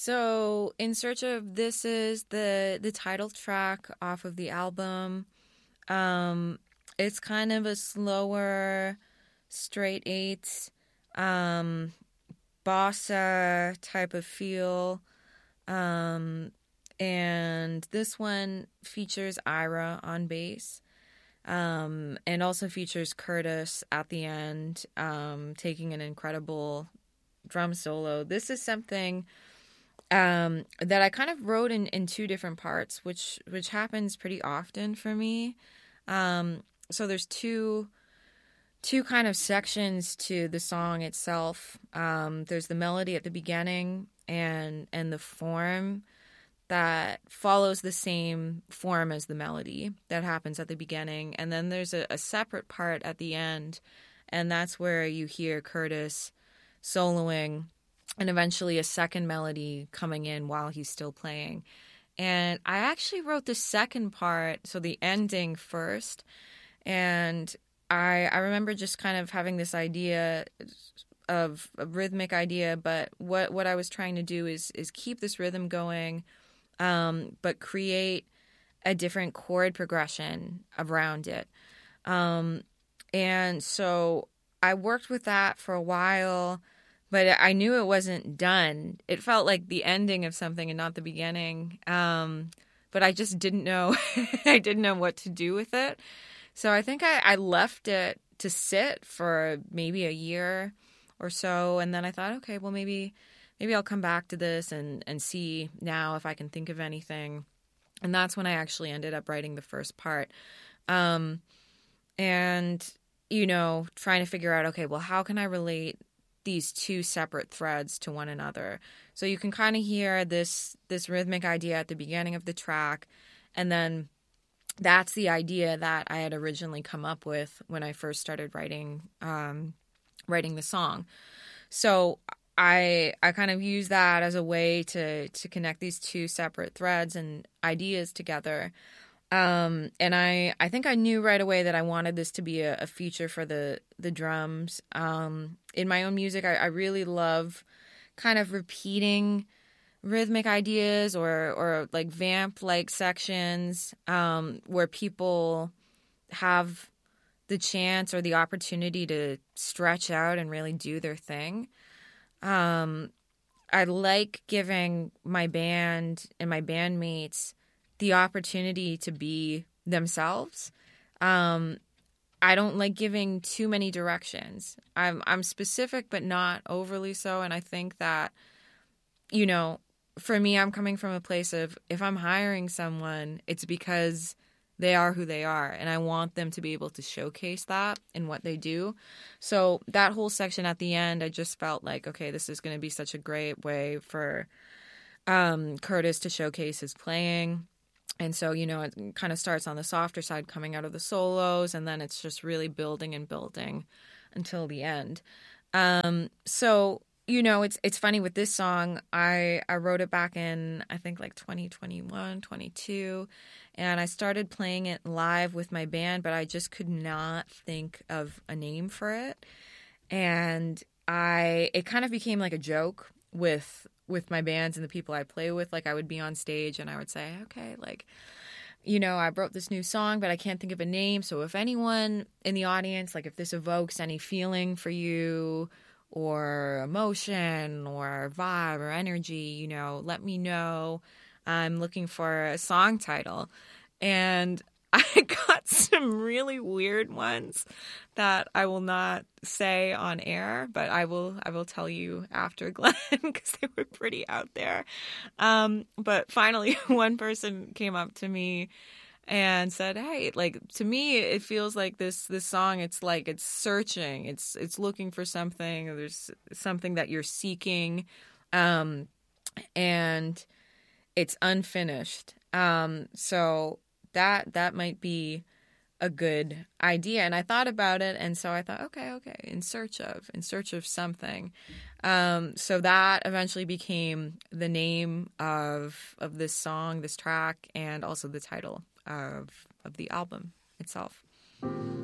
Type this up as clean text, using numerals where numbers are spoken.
So, In Search of, this is the title track off of the album. Um, it's kind of a slower, straight eights, um, bossa type of feel. Um, and this one features Ira on bass. And also features Curtis at the end, taking an incredible drum solo. This is something that I kind of wrote in two different parts, which happens pretty often for me. So there's two kind of sections to the song itself. There's the melody at the beginning and the form that follows the same form as the melody that happens at the beginning. And then there's a separate part at the end, and that's where you hear Curtis soloing and eventually a second melody coming in while he's still playing. And I actually wrote the second part, so the ending first, and I remember just kind of having this idea of a rhythmic idea, but what I was trying to do is keep this rhythm going, but create a different chord progression around it. And so I worked with that for a while, but I knew it wasn't done. It felt like the ending of something and not the beginning. But I just didn't know. I didn't know what to do with it. So I think I left it to sit for maybe a year or so. And then I thought, okay, well, maybe I'll come back to this and see now if I can think of anything. And that's when I actually ended up writing the first part. And, trying to figure out, okay, well, how can I relate these two separate threads to one another? So you can kind of hear this rhythmic idea at the beginning of the track, and then that's the idea that I had originally come up with when I first started writing the song. So I kind of use that as a way to connect these two separate threads and ideas together. And I think I knew right away that I wanted this to be a feature for the drums. In my own music, I really love kind of repeating rhythmic ideas or like vamp-like sections, where people have the chance or the opportunity to stretch out and really do their thing. I like giving my band and my bandmates the opportunity to be themselves. I don't like giving too many directions. I'm specific, but not overly so. And I think that, for me, I'm coming from a place of, if I'm hiring someone, it's because they are who they are, and I want them to be able to showcase that in what they do. So that whole section at the end, I just felt like, okay, this is going to be such a great way for Curtis to showcase his playing. And so, it kind of starts on the softer side coming out of the solos, and then it's just really building and building until the end. So, it's funny with this song, I wrote it back in, I think, like 2021, 22, and I started playing it live with my band, but I just could not think of a name for it. And it kind of became like a joke with my bands and the people I play with. Like, I would be on stage and I would say, okay, like, I wrote this new song, but I can't think of a name. So if anyone in the audience, like if this evokes any feeling for you or emotion or vibe or energy, let me know. I'm looking for a song title. And I got some really weird ones that I will not say on air, but I will tell you after, Glenn, because they were pretty out there. But finally, one person came up to me and said, "Hey, like, to me, it feels like this song. It's like it's searching. It's looking for something. There's something that you're seeking, and it's unfinished. So that might be a good idea." And I thought about it, and so I thought, okay, in search of something. So that eventually became the name of this song, this track, and also the title of the album itself.